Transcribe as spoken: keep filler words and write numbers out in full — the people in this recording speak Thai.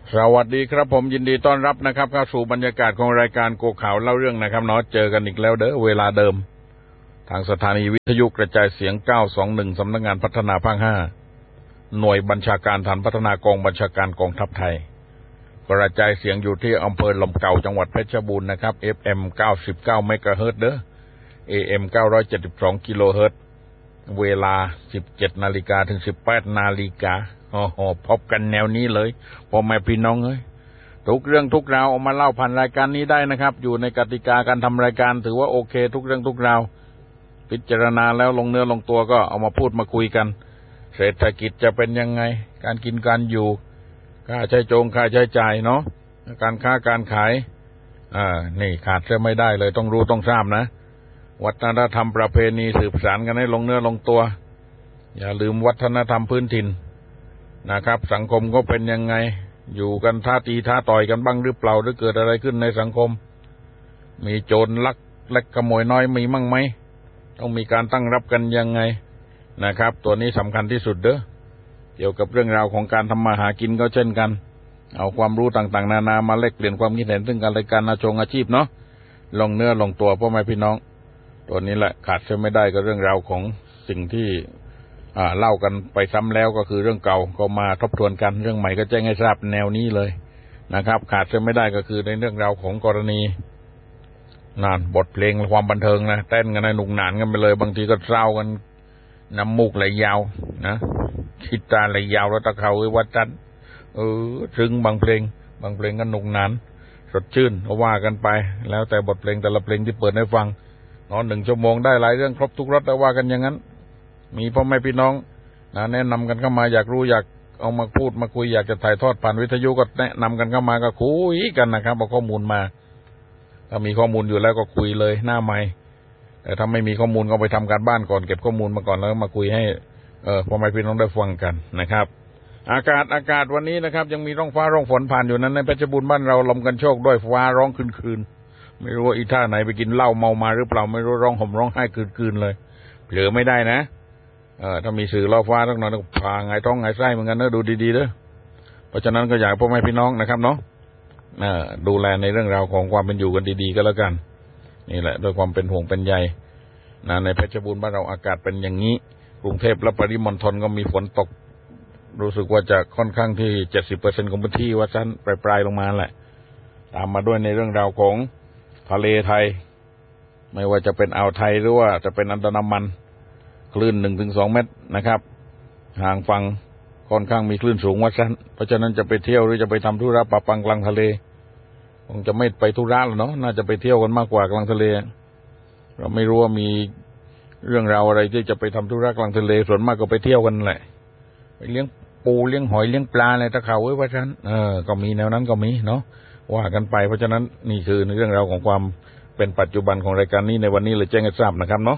สวัสดีครับผมยินดีต้อนรับนะครับเข้าสู่บรรยากาศของรายการโกข่าวเล่าเรื่องนะครับเนาะเจอกันอีกแล้วเด้อเวลาเดิมทางสถานีวิทยุกระจายเสียงเก้าสองหนึ่งสำนักงานพัฒนาภาคห้าหน่วยบัญชาการฐานพัฒนากองบัญชาการกองทัพไทยกระจายเสียงอยู่ที่อำเภอลำเก่าจังหวัดเพชรบูรณ์นะครับ เอฟ เอ็ม เก้าสิบเก้าเมกะเฮิรตซ์เด้อ เอ เอ็ม เก้าร้อยเจ็ดสิบสองกิโลเฮิรตซ์เวลา สิบเจ็ดนาฬิกาถึง สิบแปดนาฬิกาโอ้โหพบกันแนวนี้เลยพ่อแม่พี่น้องเอ้ยทุกเรื่องทุกราวเอามาเล่าผ่านรายการนี้ได้นะครับอยู่ในกติกาการทำรายการถือว่าโอเคทุกเรื่องทุกราวพิจารณาแล้วลงเนื้อลงตัวก็เอามาพูดมาคุยกันเศรษฐกิจจะเป็นยังไงการกินการอยู่ค่าใช้จงค่าใช้จ่ายเนาะการค้าการขายอ่านี่ขาดจะไม่ได้เลยต้องรู้ต้องทราบนะวัฒนธรรมประเพณีสืบสานกันให้ลงเนื้อลงตัวอย่าลืมวัฒนธรรมพื้นถิ่นนะครับสังคมก็เป็นยังไงอยู่กันท้าตีท้าต่อยกันบ้างหรือเปล่าหรือเกิดอะไรขึ้นในสังคมมีโจรลักเล็กขโมยน้อยมีมั่งไหมต้องมีการตั้งรับกันยังไงนะครับตัวนี้สำคัญที่สุดเด้อเกี่ยวกับเรื่องราวของการทำมาหากินก็เช่นกันเอาความรู้ต่างๆนานามาแลกเปลี่ยนความคิดเห็นซึ่งกันและกันอาชงอาชีพเนาะลงเนื้อลงตัวพ่อแม่พี่น้องตัวนี้แหละขาดเสียไม่ได้ก็เรื่องราวของสิ่งที่อ่าเล่ากันไปซ้ำแล้วก็คือเรื่องเก่าก็มาทบทวนกันเรื่องใหม่ก็แจ้งให้ทราบแนวนี้เลยนะครับขาดเสียไม่ได้ก็คือในเรื่องราวของกรณีนานบทเพลงความบันเทิงนะเต้นกันนะหนุกหนานกันไปเลยบางทีก็เศร้ากันน้ำมูกไหลยาวนะคิดตาไหลยาวแล้วตะเขาไว้วัดจันเออถึงบางเพลงบางเพลงก็หนุกหนานสดชื่นก็ว่ากันไปแล้วแต่บทเพลงแต่ละเพลงที่เปิดให้ฟังนอนหนึ่งชั่วโมงได้หลายเรื่องครบทุกรสแต่ว่ากันอย่างนั้นมีพ่อแม่พี่น้องนะแนะนำกันเข้ามาอยากรู้อยากเอามาพูดมาคุยอยากจะถ่ายทอดผ่านวิทยุก็แนะนำกันเข้ามาก็คุยกันนะครับเอาข้อมูลมาถ้ามีข้อมูลอยู่แล้วก็คุยเลยหน้าไมค์แต่ถ้าไม่มีข้อมูลก็ไปทำการบ้านก่อนเก็บข้อมูลมาก่อนแล้วมาคุยให้เออพ่อแม่พี่น้องได้ฟังกันนะครับอากาศอากาศวันนี้นะครับยังมีร่องฟ้าร่องฝนผ่านอยู่นั้นในเพชรบูรณ์บ้านเราลมกันโชกด้วยฟ้าร้องคืนๆไม่รู้ว่าอีท่าไหนไปกินเหล้าเมามาหรือเปล่าไม่รู้ร้องห่มร้องไห้คืนๆเลยเผลอไม่ได้นะเออถ้ามีสื่อล่อฟ้าทั้งนั้นพาไงท้องไงไส้เหมือนกันนะดูดีๆเด้อเพราะฉะนั้นก็อยากพ่อแม่พี่น้องนะครับเนาะเออดูแลในเรื่องราวของความเป็นอยู่กันดีๆก็แล้วกันนี่แหละด้วยความเป็นห่วงเป็นใยนะในเพชรบูรณ์บ้านเราอากาศเป็นอย่างนี้กรุงเทพและปริมณฑลก็มีฝนตกรู้สึกว่าจะค่อนข้างที่ เจ็ดสิบเปอร์เซ็นต์ ของพื้นที่ว่าซั่นปลายๆลงมาแหละตามมาด้วยในเรื่องราวของทะเลไทยไม่ว่าจะเป็นอ่าวไทยหรือว่าจะเป็นอันดามันคลื่น หนึ่งถึงสอง เมตรนะครับห่างฝั่งค่อนข้างมีคลื่นสูงว่าซั่นเพราะฉะนั้นจะไปเที่ยวหรือจะไปทำธุระปะปังกลางทะเลคงจะไม่ไปธุระหรอกเนาะน่าจะไปเที่ยวกันมากกว่ากลางทะเลเราไม่รู้ว่ามีเรื่องราวอะไรที่จะไปทำธุระกลางทะเลส่วนมากก็ไปเที่ยวกันแหละไปเลี้ยงปูเลี้ยงหอยเลี้ยงปลาอะไรตะเขาไว้ว่าซั่นเออก็มีแนวนั้นก็มีเนาะว่ากันไปเพราะฉะนั้นนี่คือในเรื่องราวของความเป็นปัจจุบันของรายการนี้ในวันนี้เลยแจ้งให้ทราบนะครับเนาะ